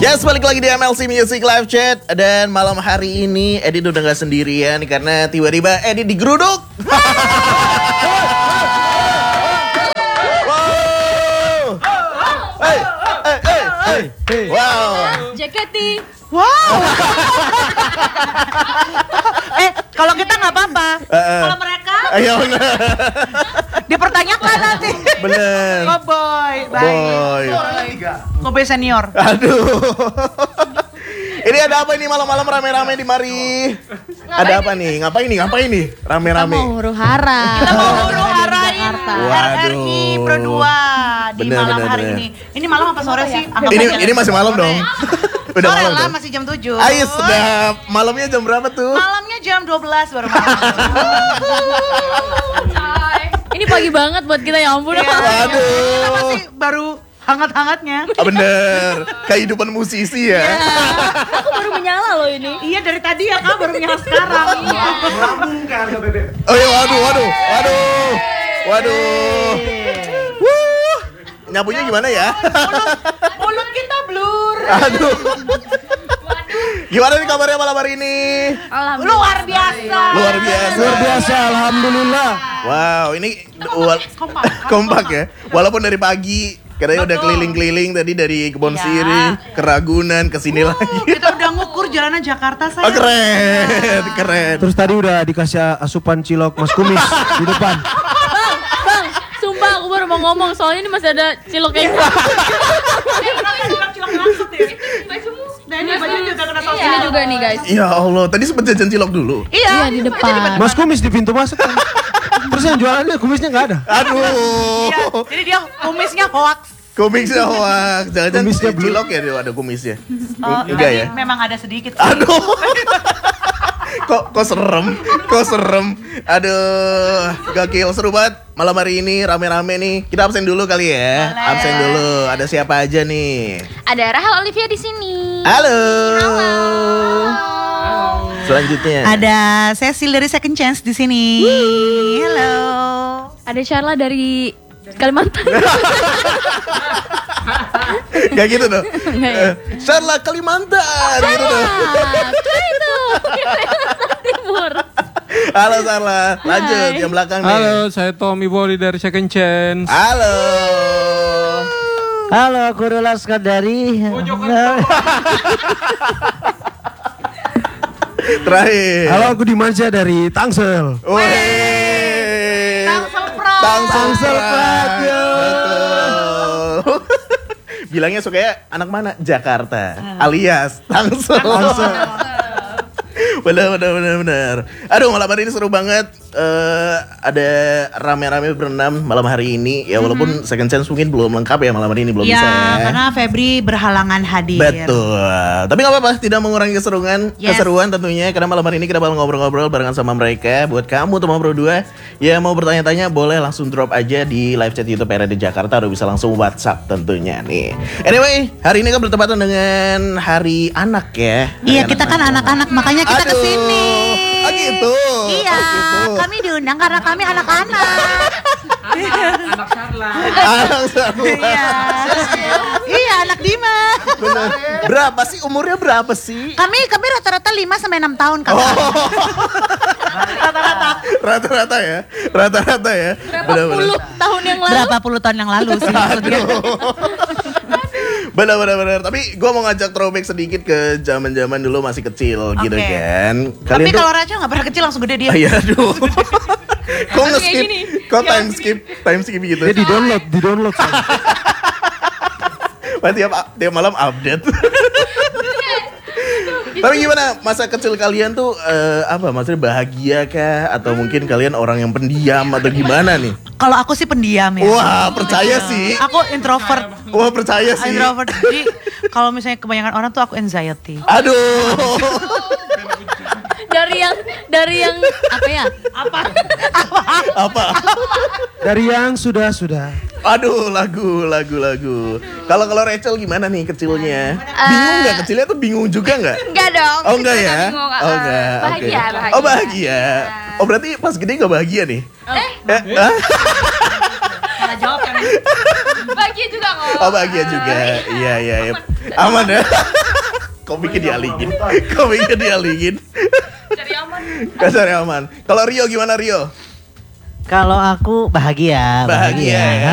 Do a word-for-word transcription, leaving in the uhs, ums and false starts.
Yes, balik lagi di M L C Music Live Chat. Dan malam hari ini Edi udah gak sendirian karena tiba-tiba Edi digeruduk. Wow. Hey, hey, hey, hey, hey. Wow. J K T. Wow. eh, kalau kita nggak apa-apa. Uh, uh. Kalau mereka Ayo, bener. dipertanyakan nanti. Bener. Cowboy, Boy. baik. Cowboy senior. Aduh. Ini ada apa ini malam-malam rame-rame di mari? Ada apa nih? Ngapain nih? Ngapain nih? Rame-rame. Mau huru hara. Kita mau huru-harain Waduh. R R I Pro dua di Bener, malam bener, hari bener. ini. Ini malam apa sore sih? Anggap Ini aja. ini masih malam dong. Udah Sore malam lah, dong. masih jam tujuh. Ayo sedap. Malamnya jam berapa tuh? Malamnya jam dua belas baru malam. Ini pagi banget buat kita, ya ampun. Iya. Kita Waduh. masih baru hangat-hangatnya. Ah, bener. Kehidupan musisi ya. Aku baru menyala loh ini. Iya dari tadi ya kak baru menyala sekarang. Iya. Oh iya, waduh, waduh, waduh, waduh. Wuh. Nyapunya gimana ya? Mulut kita blur. Aduh. Gimana nih kabarnya malam hari ini? Luar biasa. Luar biasa. Luar biasa, alhamdulillah. Wow, ini wal- Kompak. kompak ya. Walaupun dari pagi katanya udah Betul. keliling-keliling tadi dari Kebon Iya. Siri, ke Ragunan, ke sini Uh, lagi. kita udah ngukur jalanan Jakarta Oh, saya. keren, keren. Terus tadi udah dikasih asupan cilok Mas Kumis di depan. Bang, bang, sumpah aku baru mau ngomong soalnya ini masih ada cilok kayak gitu. Cilok langsung ya. Nah ini baju juga kena saus. Ini juga nih guys. Ya Allah, tadi sempet jajan cilok dulu. Iya, Iya di depan. Mas Kumis di pintu masuk kan. Terus yang jualannya kumisnya nggak ada. Aduh. Iya, jadi dia kumisnya hoax. Kumisnya hoax. Jangan-jangan Kumisnya belum. cilok ya ada kumisnya. Oh, Enggak tadi ya? memang ada sedikit. sih. Aduh. kok kok serem, kok serem. Aduh, gokil seru banget malam hari ini rame-rame nih. Kita absen dulu kali ya. Boleh. Absen dulu. Ada siapa aja nih? Ada Rahel Olivia di sini. Halo. Selanjutnya. Ada Cecil dari Second Chance di sini. Halo. Ada Sharla dari Kalimantan. Gak gitu dong. Nggak ya? Eh, Sharla Kalimantan gitu dong. Ah, tuh itu. Kalimantan Timur. Halo Sharla. Lanjut Hai. yang belakang nih. Halo, saya Tommy Boli dari Second Chance. Halo. Halo, aku Rula Skandari. Terakhir. Halo, aku Dimansyah dari Tangsel. Wih. Tangsel Pride. Tangsel Tangsel Pride. Pride, yo. Betul. Bilangnya sukanya anak mana? Jakarta. Alias Tangsel. Bener, bener, bener, bener. Aduh, malam hari ini seru banget. Eh, ada rame-rame berenam malam hari ini. Ya walaupun Second Chance mungkin belum lengkap ya malam hari ini, belum Ya, bisa ya. karena Febri berhalangan hadir. Betul. Tapi nggak apa-apa, tidak mengurangi keseruan, Yes. keseruan tentunya. Karena malam hari ini kita bakal ngobrol-ngobrol barengan sama mereka. Buat kamu teman berdua, ya mau bertanya-tanya boleh langsung drop aja di live chat YouTube R R D Jakarta atau bisa langsung WhatsApp tentunya nih. Anyway, hari ini kan bertepatan dengan Hari Anak ya. Iya, Hari kita kan anak-anak, makanya kita Aduh. kesini. Oh gitu. Iya, Oh, gitu. kami diundang karena kami anak-anak. Anak Sarla. Anak sama. Iya. Iya, anak Dima. Bener. Berapa sih umurnya berapa sih? Kami kami rata-rata lima sampai enam tahun kan. Oh. Rata-rata. Rata-rata ya. Rata-rata ya. Berapa Bener-bener. puluh tahun yang lalu? Berapa puluh tahun yang lalu sih maksudnya. Benar-benar. Tapi gue mau ngajak throwback sedikit ke zaman-zaman dulu masih kecil gitu Oke. kan. Tapi tuh- kalau Raja nggak pernah kecil langsung gede dia. Ah, iya, aduh. Kok Kayak nge-skip? gini. Kok time skip? Time skip gitu. Dia di download, di download. Wah, tiap, tiap malam update. Tapi gimana masa kecil kalian tuh eh, apa maksudnya bahagia kah atau mungkin kalian orang yang pendiam atau gimana nih? Kalau aku sih pendiam ya. Wah, percaya sih. Aku introvert. Wah, percaya sih. Introvert. Jadi kalau misalnya kebanyakan orang tuh aku anxiety. Aduh. Dari yang dari yang apa ya? Apa? Apa? Dari yang sudah-sudah. Aduh, lagu, lagu, lagu. Kalau kalau Rachel gimana nih kecilnya? Bingung nggak kecilnya tuh bingung juga nggak? Enggak dong. Oh enggak kita ya? bingung, Oh uh, enggak. oke. Bahagia, bahagia. Oh bahagia. Oh berarti pas gede nggak bahagia nih? Eh, Eh, ah? Salah jawab kan. Bahagia juga kok. Oh bahagia juga. Iya iya iya. Aman ya. Kau bikin dialingin. Kau bikin dialingin. Cari aman. Kasarnya aman. Kalau Rio gimana Rio? Kalau aku bahagia, Bahagia. bahagia.